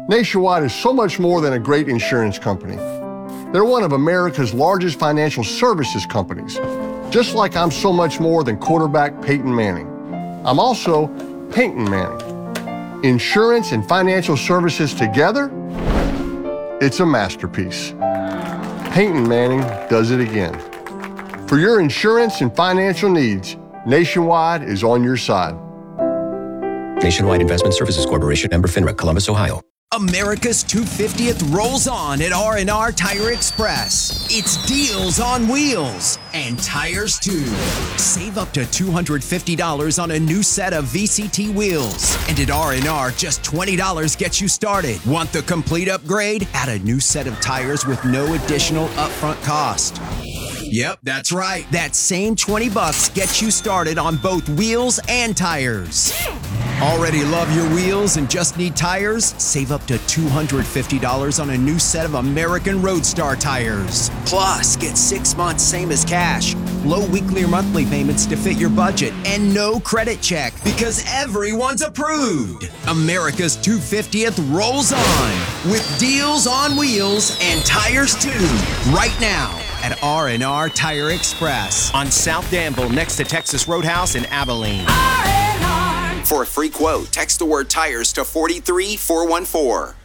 Nationwide is so much more than a great insurance company. They're one of America's largest financial services companies, just like I'm so much more than quarterback Peyton Manning. I'm also Peyton Manning. Insurance and financial services together? It's a masterpiece. Peyton Manning does it again. For your insurance and financial needs, Nationwide is on your side. Nationwide Investment Services Corporation, member FINRA, Columbus, Ohio. America's 250th rolls on at R&R Tire Express. It's deals on wheels and tires too. Save up to $250 on a new set of VCT wheels. And at R&R, just $20 gets you started. Want the complete upgrade? Add a new set of tires with no additional upfront cost. Yep, that's right. That same $20 gets you started on both wheels and tires. Already love your wheels and just need tires? Save up to $250 on a new set of American Roadstar tires. Plus, get 6 months same as cash, low weekly or monthly payments to fit your budget, and no credit check because everyone's approved. America's 250th rolls on with deals on wheels and tires too. Right now at R&R Tire Express on South Danville next to Texas Roadhouse in Abilene. For a free quote, text the word tires to 43414.